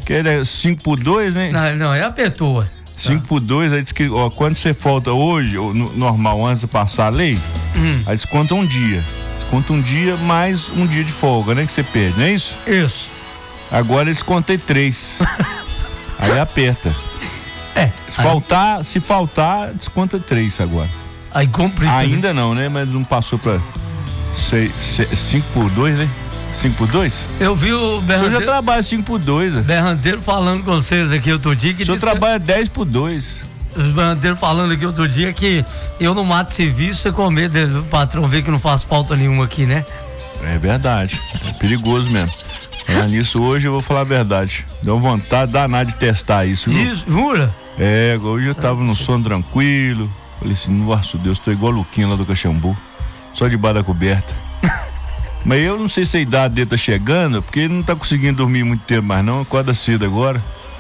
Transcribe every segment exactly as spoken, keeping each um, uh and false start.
Que é cinco por dois, né? Não, não, ele apertou. cinco por dois, aí diz que, ó, quando você falta hoje, ou no, normal, antes de passar a lei, hum. aí desconta um dia. Desconta um dia mais um dia de folga, né? Que você perde, não é isso? Isso. Agora eles contei três. Aí aperta. É. Se aí... faltar, se faltar, desconta três agora. Aí complica. Ainda né? não, né? Mas não passou pra cinco por dois, né? cinco por dois? Eu vi o Berrandeiro. Eu já trabalho cinco por dois. Né? Berrandeiro falando com vocês aqui outro dia. Que o senhor trabalha que... dez por dois. O Berrandeiro falando aqui outro dia que eu não mato serviço, você com medo do patrão ver que não faz falta nenhuma aqui, né? É verdade. É perigoso mesmo. É, nisso hoje eu vou falar a verdade. Deu vontade danada de testar isso. Viu? Isso, jura? É, hoje eu tava no sono tranquilo. Falei assim, nossa Deus, tô igual o Luquinha lá do Caxambu. Só debaixo da coberta. Mas eu não sei se a idade dele tá chegando, porque ele não tá conseguindo dormir muito tempo mais não, acorda cedo agora.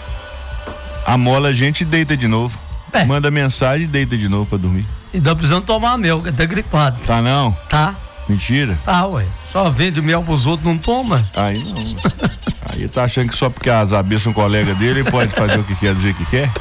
Amola a gente e deita de novo. É. Manda mensagem e deita de novo pra dormir. E dá precisando tomar mel, que tá gripado. Tá não? Tá. Mentira? Tá, ué. Só vende mel pros outros, não toma? Aí não. Aí tá achando que só porque as abelhas são colega dele, ele pode fazer o que quer, do jeito que quer.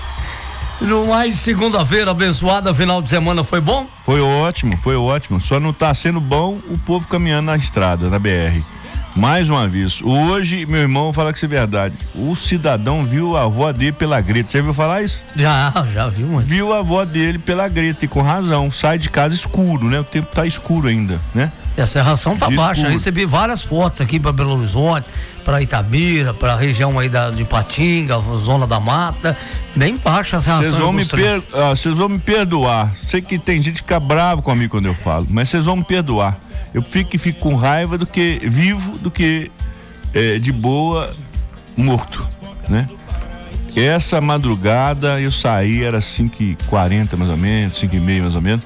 No mais, segunda-feira abençoada, final de semana foi bom? Foi ótimo, foi ótimo. Só não tá sendo bom o povo caminhando na estrada, na B R. Mais uma vez, hoje, meu irmão, vou falar que isso é verdade. O cidadão viu a avó dele pela grita. Você viu falar isso? Já, já viu, mano. Viu a avó dele pela grita e com razão. Sai de casa escuro, né? O tempo tá escuro ainda, né? E a serração tá baixa. Eu recebi várias fotos aqui para Belo Horizonte, para Itabira, para a região aí da, de Patinga, zona da mata. Bem baixa a serração. Vocês vão, me per... ah, vocês vão me perdoar. Sei que tem gente que fica bravo comigo quando eu falo, mas vocês vão me perdoar. Eu fico que fico com raiva do que vivo, do que é, de boa morto, né? Essa madrugada eu saí, era cinco e quarenta mais ou menos, cinco e meia mais ou menos.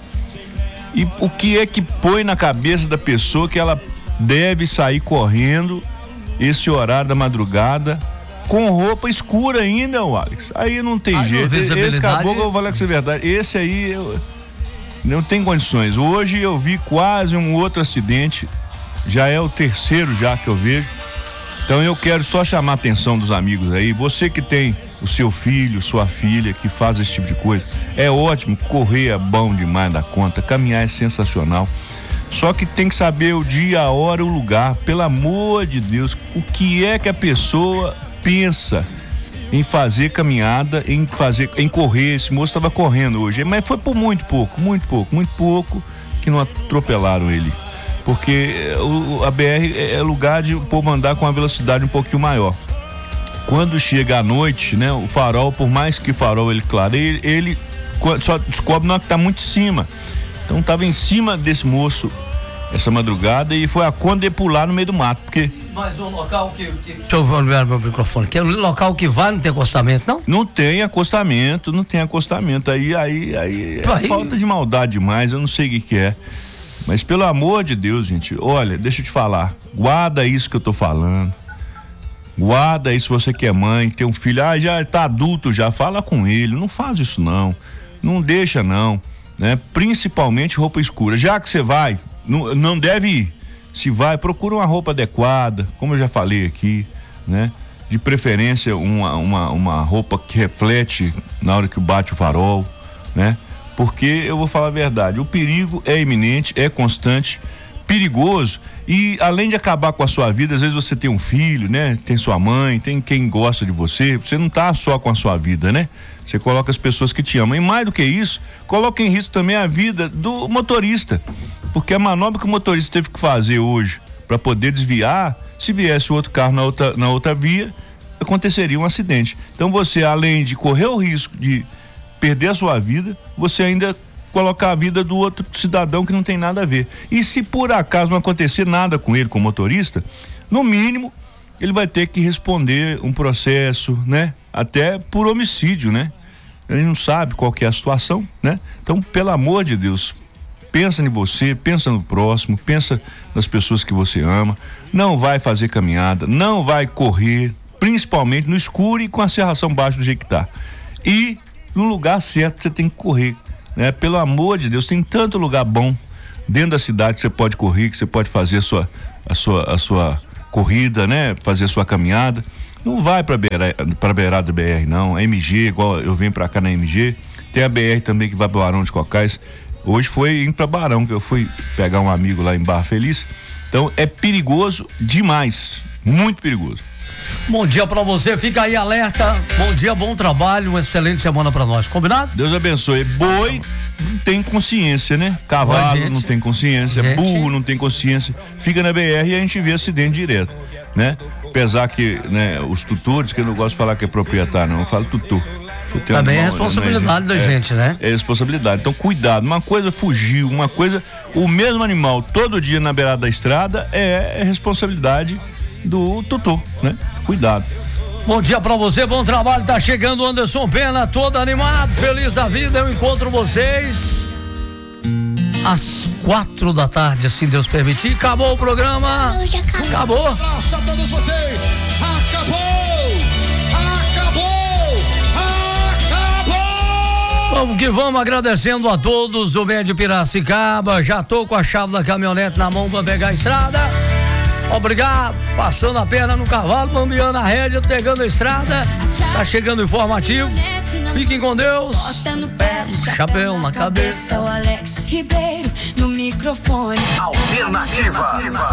E o que é que põe na cabeça da pessoa que ela deve sair correndo esse horário da madrugada com roupa escura ainda, o Alex? Aí não tem Ai, jeito. Esse caboclo, eu vou falar com você a verdade. Esse aí eu, não tem condições. Hoje eu vi quase um outro acidente. Já é o terceiro já que eu vejo. Então eu quero só chamar a atenção dos amigos aí. Você que tem o seu filho, sua filha, que faz esse tipo de coisa, é ótimo, correr é bom demais da conta, caminhar é sensacional. Só que tem que saber o dia, a hora, o lugar. Pelo amor de Deus, o que é que a pessoa pensa em fazer caminhada, em fazer, em correr? Esse moço estava correndo hoje, mas foi por muito pouco, muito pouco, muito pouco que não atropelaram ele. Porque o, a B R é lugar de o povo andar com uma velocidade um pouquinho maior. Quando chega à noite, né, o farol, por mais que o farol ele clareie, ele, ele só descobre na hora que tá muito em cima. Então tava em cima desse moço essa madrugada e foi a conta de pular no meio do mato, porque... Mas o local que... que... Deixa eu olhar meu microfone, que é o local que vai, não tem acostamento, não? Não tem acostamento, não tem acostamento, aí, aí, aí, é aí... falta de maldade demais, eu não sei o que que é. Mas pelo amor de Deus, gente, olha, deixa eu te falar, guarda isso que eu tô falando. Guarda aí se você que é mãe, tem um filho, ah, já tá adulto já, fala com ele, não faz isso não, não deixa não, né? Principalmente roupa escura, já que você vai, não, não deve ir, se vai, procura uma roupa adequada, como eu já falei aqui, né? De preferência uma, uma, uma roupa que reflete na hora que bate o farol, né? Porque eu vou falar a verdade, o perigo é iminente, é constante, perigoso, e além de acabar com a sua vida, às vezes você tem um filho, né? Tem sua mãe, tem quem gosta de você, você não tá só com a sua vida, né? Você coloca as pessoas que te amam, e mais do que isso, coloca em risco também a vida do motorista, porque a manobra que o motorista teve que fazer hoje para poder desviar, se viesse outro carro na outra, na outra via, aconteceria um acidente. Então você, além de correr o risco de perder a sua vida, você ainda colocar a vida do outro cidadão que não tem nada a ver. E se por acaso não acontecer nada com ele, com o motorista, no mínimo ele vai ter que responder um processo, né? Até por homicídio, né? Ele não sabe qual que é a situação, né? Então, pelo amor de Deus, pensa em você, pensa no próximo, pensa nas pessoas que você ama, não vai fazer caminhada, não vai correr, principalmente no escuro e com a serração baixa do jeito que tá. E no lugar certo você tem que correr, né? Pelo amor de Deus, tem tanto lugar bom dentro da cidade que você pode correr, que você pode fazer a sua, a sua, a sua corrida, né? Fazer a sua caminhada. não vai pra, beira, pra beirada do B R, não. A M G, igual eu venho pra cá na M G, tem a B R também que vai pro Barão de Cocais. Hoje foi indo pra Barão, que eu fui pegar um amigo lá em Barra Feliz. Então é perigoso demais, muito perigoso. Bom dia pra você, fica aí alerta. Bom dia, bom trabalho, uma excelente semana pra nós, combinado? Deus abençoe. Boi não tem consciência, né? Cavalo gente, não tem consciência, gente. Burro não tem consciência. Fica na B R e a gente vê acidente direto, né? Apesar que, né, os tutores, que eu não gosto de falar que é proprietário, não, eu falo tutor. Também é responsabilidade da gente, né? É responsabilidade. Então, cuidado. Uma coisa fugiu, uma coisa. O mesmo animal todo dia na beirada da estrada é, é responsabilidade do tutor, né? Cuidado. Bom dia pra você, bom trabalho. Tá chegando o Anderson Pena, todo animado, feliz da vida. Eu encontro vocês às quatro da tarde, assim Deus permitir. Acabou o programa. Acabou. Um abraço a todos vocês. Acabou. Vamos que vamos, agradecendo a todos do Médio Piracicaba. Já tô com a chave da caminhonete na mão pra pegar a estrada. Obrigado, passando a perna no cavalo, bambeando a rédea, pegando a estrada. Tá chegando o informativo. Fiquem com Deus. Chapéu na cabeça. O Alex Ribeiro no microfone. Alternativa.